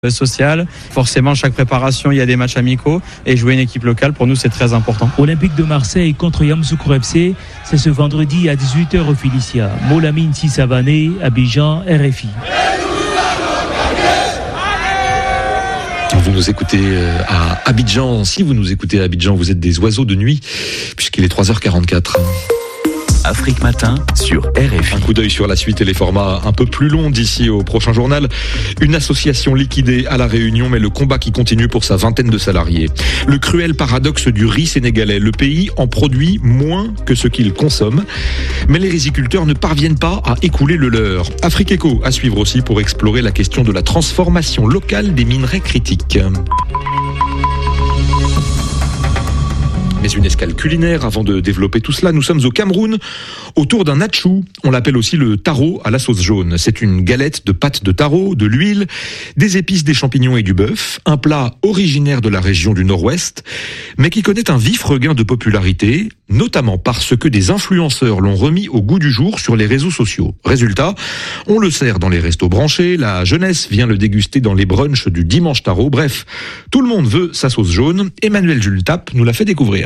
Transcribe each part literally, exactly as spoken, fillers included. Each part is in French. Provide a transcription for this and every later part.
social. Forcément, chaque préparation, il y a des matchs amicaux et jouer une équipe locale, pour nous, c'est très important. Olympique de Marseille contre Yamoussoukro F C, c'est ce vendredi à dix-huit heures au Felicia. Molamine Sissavané, Abidjan, R F I. Vous nous écoutez à Abidjan. Si vous nous écoutez à Abidjan, vous êtes des oiseaux de nuit, puisqu'il est trois heures quarante-quatre. Afrique Matin sur R F I. Un coup d'œil sur la suite et les formats un peu plus longs d'ici au prochain journal. Une association liquidée à La Réunion, mais le combat qui continue pour sa vingtaine de salariés. Le cruel paradoxe du riz sénégalais. Le pays en produit moins que ce qu'il consomme, mais les riziculteurs ne parviennent pas à écouler le leur. Afrique Éco à suivre aussi pour explorer la question de la transformation locale des minerais critiques. Mais une escale culinaire avant de développer tout cela. Nous sommes au Cameroun, autour d'un atchou. On l'appelle aussi le taro à la sauce jaune. C'est une galette de pâte de taro, de l'huile, des épices, des champignons et du bœuf. Un plat originaire de la région du Nord-Ouest, mais qui connaît un vif regain de popularité, notamment parce que des influenceurs l'ont remis au goût du jour sur les réseaux sociaux. Résultat, on le sert dans les restos branchés, la jeunesse vient le déguster dans les brunchs du dimanche taro. Bref, tout le monde veut sa sauce jaune. Emmanuel Jultap nous l'a fait découvrir.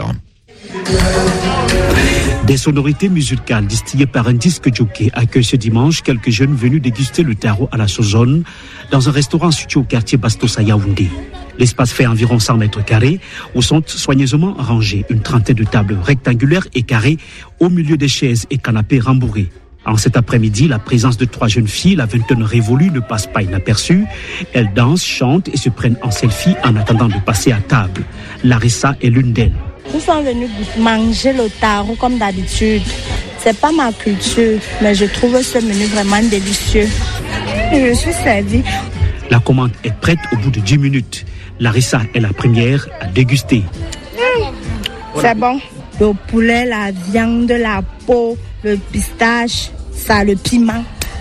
Des sonorités musicales distillées par un disque jockey accueillent ce dimanche quelques jeunes venus déguster le taro à la sauce jaune dans un restaurant situé au quartier Bastos à Yaoundé. L'espace fait environ cent mètres carrés où sont soigneusement rangées une trentaine de tables rectangulaires et carrées au milieu des chaises et canapés rembourrés. En cet après-midi, la présence de trois jeunes filles, la vingtaine révolue, ne passe pas inaperçue. Elles dansent, chantent et se prennent en selfie en attendant de passer à table. Larissa est l'une d'elles. Nous sommes venus manger le taro comme d'habitude. C'est pas ma culture, mais je trouve ce menu vraiment délicieux. Je suis servie. La commande est prête au bout de dix minutes. Larissa est la première à déguster. Mmh, c'est bon. Le poulet, la viande, la peau, le pistache, ça, le piment.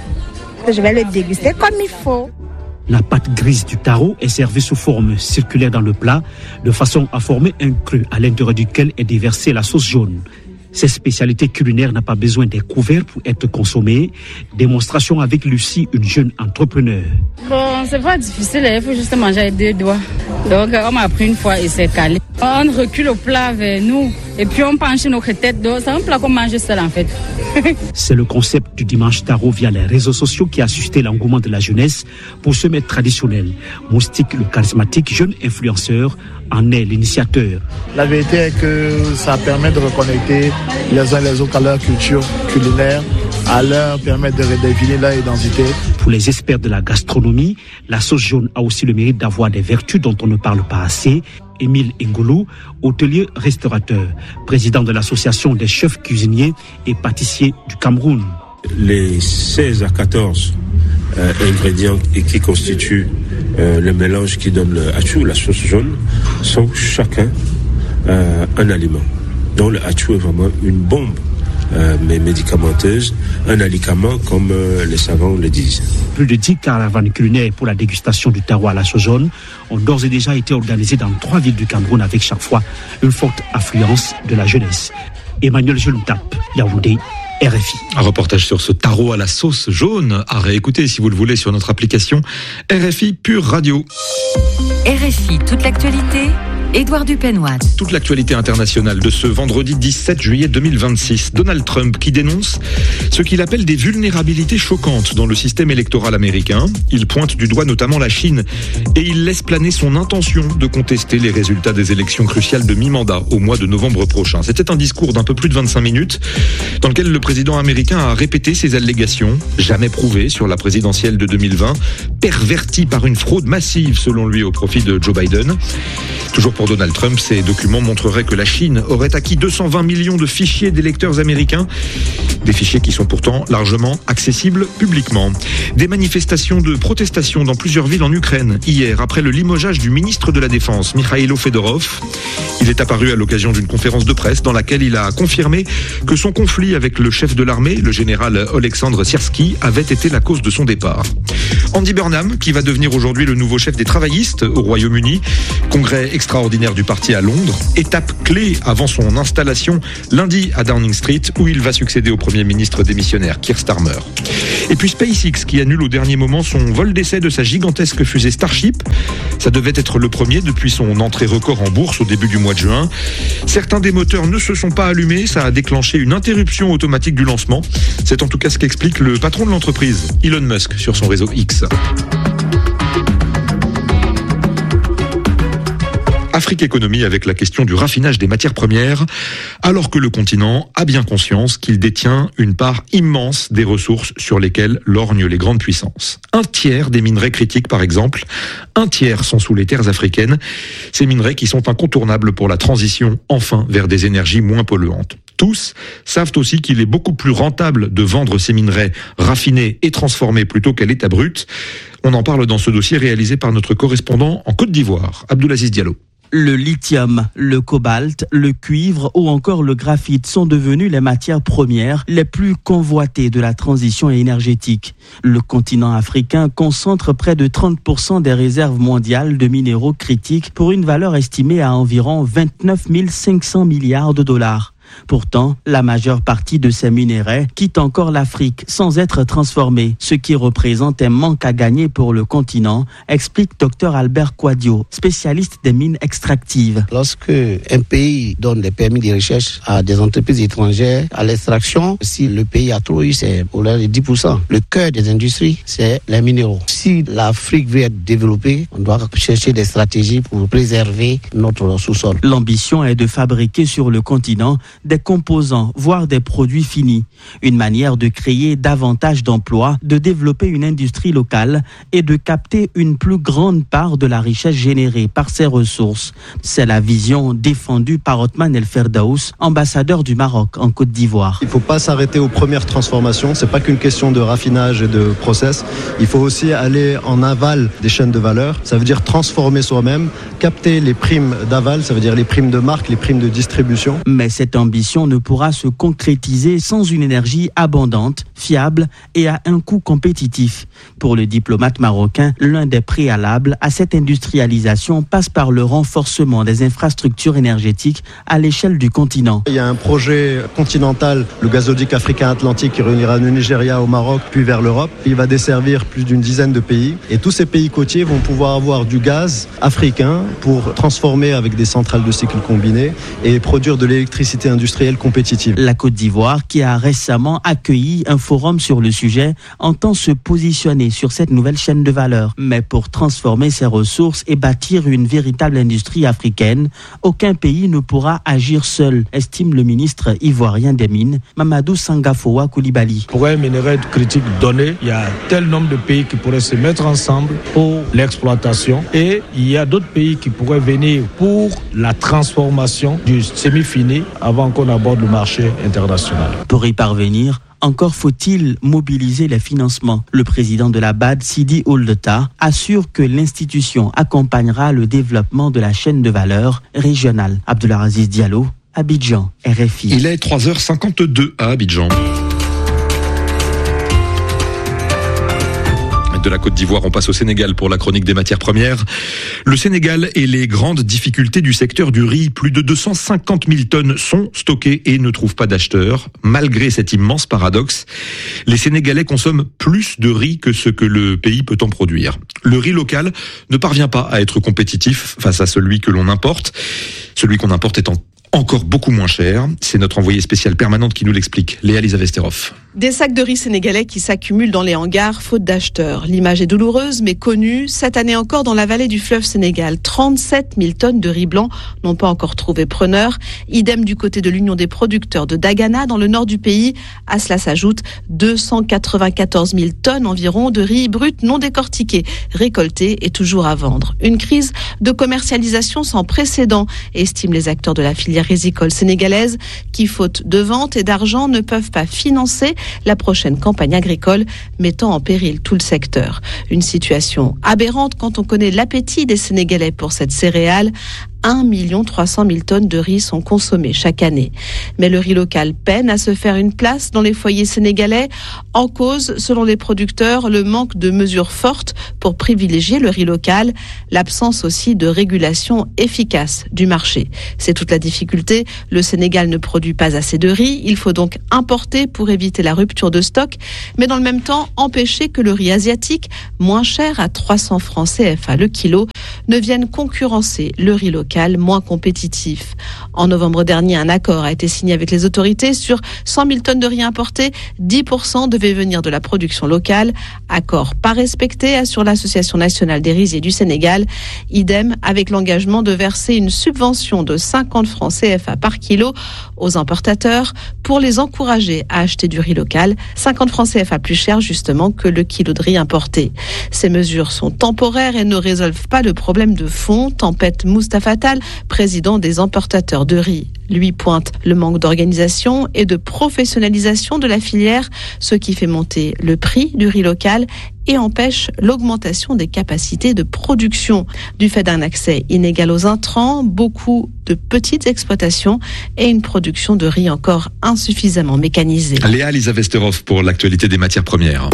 Je vais le déguster comme il faut. La pâte grise du taro est servie sous forme circulaire dans le plat, de façon à former un creux à l'intérieur duquel est déversée la sauce jaune. Cette spécialité culinaire n'a pas besoin des couverts pour être consommée. Démonstration avec Lucie, une jeune entrepreneur. Bon, c'est pas difficile, il faut juste manger avec deux doigts. Donc, on m'a pris une fois et c'est calé. On recule au plat vers nous et puis on penche notre tête. Donc, c'est un plat qu'on mange seul en fait. C'est le concept du dimanche taro via les réseaux sociaux qui a suscité l'engouement de la jeunesse pour ce mets traditionnel. Moustique, le charismatique jeune influenceur, en est l'initiateur. La vérité est que ça permet de reconnecter les uns les autres à leur culture culinaire, à leur permettre de redéfinir leur identité. Pour les experts de la gastronomie, la sauce jaune a aussi le mérite d'avoir des vertus dont on ne parle pas assez. Émile Ngolo, hôtelier restaurateur, président de l'association des chefs cuisiniers et pâtissiers du Cameroun. Les seize à quatorze euh, ingrédients qui constituent euh, le mélange qui donne le atchou, la sauce jaune, sont chacun euh, un aliment. Donc le atchou est vraiment une bombe. Euh, mais médicamenteuse, un alicament comme euh, les savants le disent. Plus de dix caravanes culinaires pour la dégustation du taro à la sauce jaune ont d'ores et déjà été organisées dans trois villes du Cameroun avec chaque fois une forte affluence de la jeunesse. Emmanuel Jultap, Yaoundé, R F I. Un reportage sur ce taro à la sauce jaune à réécouter si vous le voulez sur notre application R F I Pure Radio. R F I, toute l'actualité. Édouard Dupenoise. Toute l'actualité internationale de ce vendredi dix-sept juillet deux mille vingt-six. Donald Trump qui dénonce ce qu'il appelle des vulnérabilités choquantes dans le système électoral américain. Il pointe du doigt notamment la Chine et il laisse planer son intention de contester les résultats des élections cruciales de mi-mandat au mois de novembre prochain. C'était un discours d'un peu plus de vingt-cinq minutes dans lequel le président américain a répété ses allégations, jamais prouvées sur la présidentielle de deux mille vingt, perverties par une fraude massive selon lui au profit de Joe Biden. Toujours pour Donald Trump, ces documents montreraient que la Chine aurait acquis deux cent vingt millions de fichiers d'électeurs américains, des fichiers qui sont pourtant largement accessibles publiquement. Des manifestations de protestation dans plusieurs villes en Ukraine hier, après le limogeage du ministre de la Défense, Mikhailo Fedorov. Il est apparu à l'occasion d'une conférence de presse dans laquelle il a confirmé que son conflit avec le chef de l'armée, le général Oleksandr Syrski, avait été la cause de son départ. Andy Burnham, qui va devenir aujourd'hui le nouveau chef des travaillistes au Royaume-Uni, congrès extraordinaire extraordinaire du parti à Londres, étape clé avant son installation lundi à Downing Street, où il va succéder au Premier ministre démissionnaire Keir Starmer. Et puis SpaceX qui annule au dernier moment son vol d'essai de sa gigantesque fusée Starship. Ça devait être le premier depuis son entrée record en bourse au début du mois de juin. Certains des moteurs ne se sont pas allumés, ça a déclenché une interruption automatique du lancement. C'est en tout cas ce qu'explique le patron de l'entreprise, Elon Musk, sur son réseau X. Afrique Économie avec la question du raffinage des matières premières, alors que le continent a bien conscience qu'il détient une part immense des ressources sur lesquelles lorgnent les grandes puissances. Un tiers des minerais critiques, par exemple, un tiers sont sous les terres africaines, ces minerais qui sont incontournables pour la transition, enfin, vers des énergies moins polluantes. Tous savent aussi qu'il est beaucoup plus rentable de vendre ces minerais raffinés et transformés plutôt qu'à l'état brut. On en parle dans ce dossier réalisé par notre correspondant en Côte d'Ivoire, Abdoulaziz Diallo. Le lithium, le cobalt, le cuivre ou encore le graphite sont devenus les matières premières les plus convoitées de la transition énergétique. Le continent africain concentre près de trente pour cent des réserves mondiales de minéraux critiques pour une valeur estimée à environ vingt-neuf mille cinq cents milliards de dollars. Pourtant, la majeure partie de ces minerais quitte encore l'Afrique sans être transformés, ce qui représente un manque à gagner pour le continent, explique Dr Albert Quadio, spécialiste des mines extractives. Lorsque un pays donne des permis de recherche à des entreprises étrangères, à l'extraction, si le pays a trop eu, c'est pour les dix pour cent. Le cœur des industries, c'est les minéraux. Si l'Afrique veut être développée, on doit chercher des stratégies pour préserver notre sous-sol. L'ambition est de fabriquer sur le continent des composants, voire des produits finis. Une manière de créer davantage d'emplois, de développer une industrie locale et de capter une plus grande part de la richesse générée par ces ressources. C'est la vision défendue par Othman El Ferdaous, ambassadeur du Maroc en Côte d'Ivoire. Il ne faut pas s'arrêter aux premières transformations. Ce n'est pas qu'une question de raffinage et de process. Il faut aussi aller en aval des chaînes de valeur. Ça veut dire transformer soi-même, capter les primes d'aval, ça veut dire les primes de marque, les primes de distribution. Mais cette ambition ne pourra se concrétiser sans une énergie abondante, fiable et à un coût compétitif. Pour le diplomate marocain, l'un des préalables à cette industrialisation passe par le renforcement des infrastructures énergétiques à l'échelle du continent. Il y a un projet continental, le gazoduc africain-atlantique qui réunira le Nigeria au Maroc puis vers l'Europe. Il va desservir plus d'une dizaine de pays et tous ces pays côtiers vont pouvoir avoir du gaz africain pour transformer avec des centrales de cycle combiné et produire de l'électricité industrielle compétitive. La Côte d'Ivoire, qui a récemment accueilli un forum sur le sujet, entend se positionner sur cette nouvelle chaîne de valeur. Mais pour transformer ses ressources et bâtir une véritable industrie africaine, aucun pays ne pourra agir seul, estime le ministre ivoirien des Mines, Mamadou Sangafoa Koulibaly. Pour un minerai critique donné, il y a tel nombre de pays qui pourraient se mettre ensemble pour l'exploitation et il y a d'autres pays qui pourraient venir pour la transformation du semi-fini avant qu'on aborde le marché international. Pour y parvenir, encore faut-il mobiliser les financements. Le président de la B A D, Sidi Ouldeta, assure que l'institution accompagnera le développement de la chaîne de valeur régionale. Abdoulaziz Diallo, Abidjan, R F I. Il est trois heures cinquante-deux à Abidjan. De la Côte d'Ivoire, on passe au Sénégal pour la chronique des matières premières. Le Sénégal et les grandes difficultés du secteur du riz. Plus de deux cent cinquante mille tonnes sont stockées et ne trouvent pas d'acheteurs. Malgré cet immense paradoxe, les Sénégalais consomment plus de riz que ce que le pays peut en produire. Le riz local ne parvient pas à être compétitif face à celui que l'on importe. Celui qu'on importe étant encore beaucoup moins cher. C'est notre envoyée spéciale permanente qui nous l'explique, Léa Lisa Vesterov. Des sacs de riz sénégalais qui s'accumulent dans les hangars faute d'acheteurs. L'image est douloureuse mais connue. Cette année encore dans la vallée du fleuve Sénégal, trente-sept mille tonnes de riz blanc n'ont pas encore trouvé preneur. Idem du côté de l'Union des producteurs de Dagana dans le nord du pays. À cela s'ajoute deux cent quatre-vingt-quatorze mille tonnes environ de riz brut non décortiqué, récolté et toujours à vendre. Une crise de commercialisation sans précédent, estiment les acteurs de la filière rizicole sénégalaise qui, faute de vente et d'argent, ne peuvent pas financer la prochaine campagne agricole, mettant en péril tout le secteur. Une situation aberrante quand on connaît l'appétit des Sénégalais pour cette céréale. un million trois cent mille tonnes de riz sont consommées chaque année. Mais le riz local peine à se faire une place dans les foyers sénégalais. En cause, selon les producteurs, le manque de mesures fortes pour privilégier le riz local, l'absence aussi de régulation efficace du marché. C'est toute la difficulté. Le Sénégal ne produit pas assez de riz. Il faut donc importer pour éviter la rupture de stock, mais dans le même temps, empêcher que le riz asiatique, moins cher à trois cents francs C F A le kilo, ne vienne concurrencer le riz local moins compétitif. En novembre dernier, un accord a été signé avec les autorités sur cent mille tonnes de riz importé. dix pour cent devaient venir de la production locale. Accord pas respecté, assure l'Association nationale des riziers du Sénégal. Idem avec l'engagement de verser une subvention de cinquante francs C F A par kilo aux importateurs pour les encourager à acheter du riz local. cinquante francs C F A plus cher justement que le kilo de riz importé. Ces mesures sont temporaires et ne résolvent pas le problème de fond, tempête Moustapha Tall, président des importateurs de riz. Lui pointe le manque d'organisation et de professionnalisation de la filière, ce qui fait monter le prix du riz local et empêche l'augmentation des capacités de production. Du fait d'un accès inégal aux intrants, beaucoup de petites exploitations et une production de riz encore insuffisamment mécanisée. Léa Lisa Vesterhoff pour l'actualité des matières premières.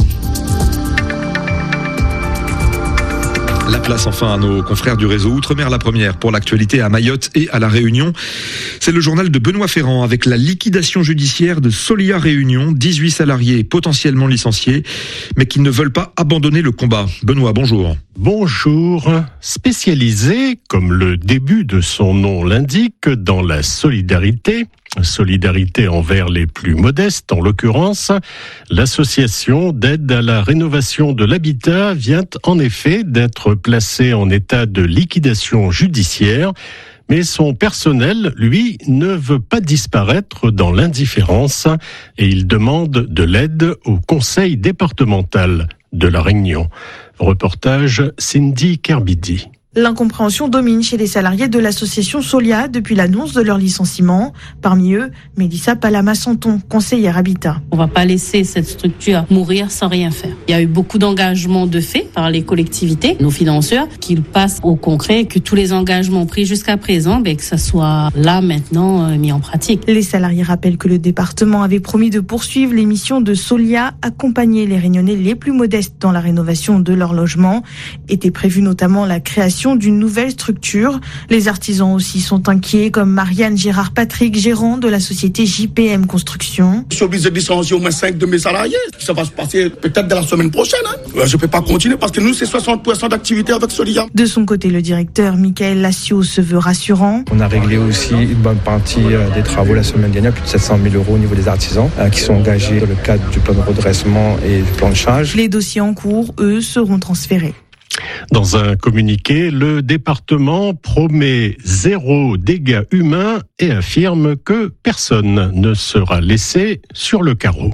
La place enfin à nos confrères du réseau Outre-mer, la première pour l'actualité à Mayotte et à La Réunion. C'est le journal de Benoît Ferrand avec la liquidation judiciaire de Solia Réunion, dix-huit salariés potentiellement licenciés, mais qui ne veulent pas abandonner le combat. Benoît, bonjour. Bonjour. Spécialisé, comme le début de son nom l'indique, dans la solidarité, solidarité envers les plus modestes, en l'occurrence, l'association d'aide à la rénovation de l'habitat vient en effet d'être placée en état de liquidation judiciaire, mais son personnel, lui, ne veut pas disparaître dans l'indifférence et il demande de l'aide au conseil départemental de La Réunion. Reportage Cindy Kerbidi. L'incompréhension domine chez les salariés de l'association Solia depuis l'annonce de leur licenciement. Parmi eux, Mélissa Palama-Santon, conseillère Habitat. On ne va pas laisser cette structure mourir sans rien faire. Il y a eu beaucoup d'engagements de fait par les collectivités, nos financeurs, qu'ils passent au concret, que tous les engagements pris jusqu'à présent, ben, que ça soit là maintenant euh, mis en pratique. Les salariés rappellent que le département avait promis de poursuivre les missions de Solia, accompagner les Réunionnais les plus modestes dans la rénovation de leur logement. Était prévue notamment la création d'une nouvelle structure. Les artisans aussi sont inquiets, comme Marianne Gérard-Patrick, gérant de la société J P M Construction. Je suis obligé de licencier au moins cinq de mes salariés. Ça va se passer peut-être dès la semaine prochaine. Hein. Je ne peux pas continuer parce que nous, c'est soixante pour cent d'activité avec Solia. De son côté, le directeur Michael Lassio se veut rassurant. On a réglé aussi une bonne partie des travaux la semaine dernière, plus de sept cent mille euros au niveau des artisans euh, qui sont engagés dans le cadre du plan de redressement et du plan de charge. Les dossiers en cours, eux, seront transférés. Dans un communiqué, le département promet zéro dégâts humains et affirme que personne ne sera laissé sur le carreau.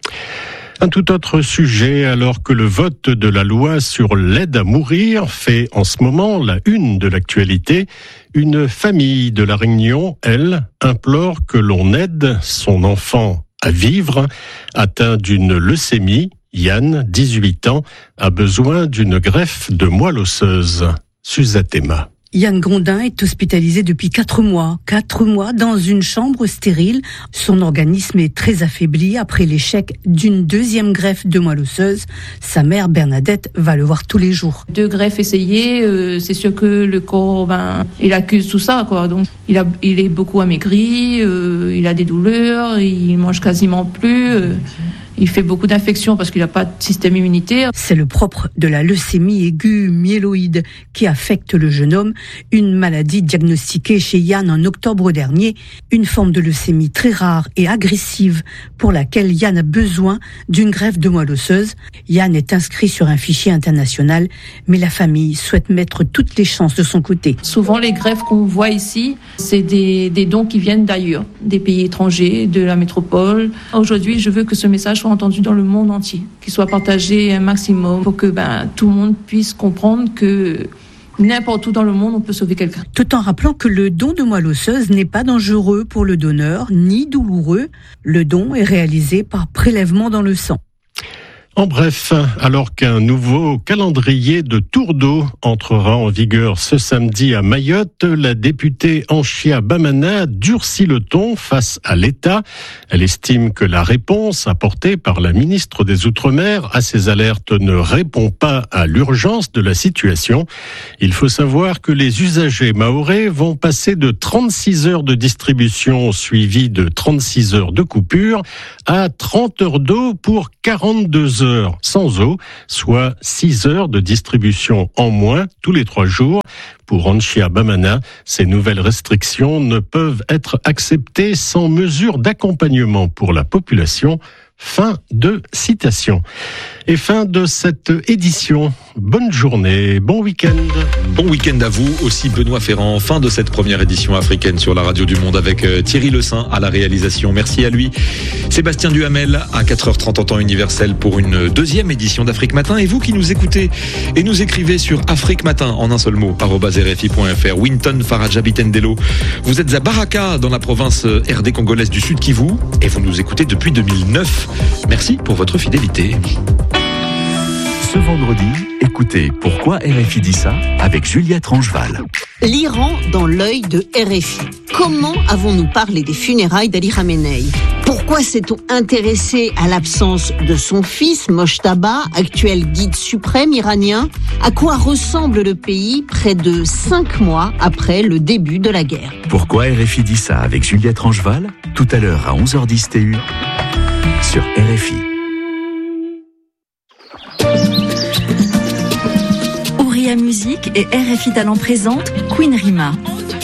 Un tout autre sujet, alors que le vote de la loi sur l'aide à mourir fait en ce moment la une de l'actualité, une famille de La Réunion, elle, implore que l'on aide son enfant à vivre, atteint d'une leucémie. Yann, dix-huit ans, a besoin d'une greffe de moelle osseuse. Suzatema. Yann Grondin est hospitalisé depuis quatre mois. Quatre mois dans une chambre stérile. Son organisme est très affaibli après l'échec d'une deuxième greffe de moelle osseuse. Sa mère, Bernadette, va le voir tous les jours. Deux greffes essayées, euh, c'est sûr que le corps, ben, il accuse tout ça, quoi. Donc, il a, il est beaucoup amaigri, euh, il a des douleurs, il mange quasiment plus. Euh, Il fait beaucoup d'infections parce qu'il n'a pas de système immunitaire. C'est le propre de la leucémie aiguë myéloïde qui affecte le jeune homme, une maladie diagnostiquée chez Yann en octobre dernier, une forme de leucémie très rare et agressive pour laquelle Yann a besoin d'une greffe de moelle osseuse. Yann est inscrit sur un fichier international, mais la famille souhaite mettre toutes les chances de son côté. Souvent, les greffes qu'on voit ici, c'est des, des dons qui viennent d'ailleurs, des pays étrangers, de la métropole. Aujourd'hui, je veux que ce message soit entendu dans le monde entier, qu'il soit partagé un maximum pour que ben, tout le monde puisse comprendre que n'importe où dans le monde, on peut sauver quelqu'un. Tout en rappelant que le don de moelle osseuse n'est pas dangereux pour le donneur, ni douloureux. Le don est réalisé par prélèvement dans le sang. En bref, alors qu'un nouveau calendrier de tour d'eau entrera en vigueur ce samedi à Mayotte, la députée Anchia Bamana durcit le ton face à l'État. Elle estime que la réponse apportée par la ministre des Outre-mer à ces alertes ne répond pas à l'urgence de la situation. Il faut savoir que les usagers mahorais vont passer de trente-six heures de distribution suivies de trente-six heures de coupure à trente heures d'eau pour quarante-deux heures sans eau, soit six heures de distribution en moins tous les trois jours. Pour Anchia Bamana, ces nouvelles restrictions ne peuvent être acceptées sans mesure d'accompagnement pour la population. Fin de citation. Et fin de cette édition. Bonne journée, bon week-end. Bon week-end à vous aussi, Benoît Ferrand. Fin de cette première édition africaine sur la radio du Monde avec Thierry Le Saint à la réalisation. Merci à lui. Sébastien Duhamel à quatre heures trente en temps universel pour une deuxième édition d'Afrique Matin. Et vous qui nous écoutez et nous écrivez sur Afrique Matin en un seul mot, arobase R F I point F R. Winton Faraja Bitendelo. Vous êtes à Baraka dans la province R D congolaise du Sud Kivu et vous nous écoutez depuis deux mille neuf. Merci pour votre fidélité. Ce vendredi, écoutez Pourquoi R F I dit ça avec Juliette Rangeval. L'Iran dans l'œil de R F I. Comment avons-nous parlé des funérailles d'Ali Khamenei ? Pourquoi s'est-on intéressé à l'absence de son fils, Mojtaba, actuel guide suprême iranien ? À quoi ressemble le pays près de cinq mois après le début de la guerre ? Pourquoi R F I dit ça avec Juliette Rangeval ? Tout à l'heure à onze heures dix T U sur R F I. Ouria Musique et R F I Talent présente Queen Rima.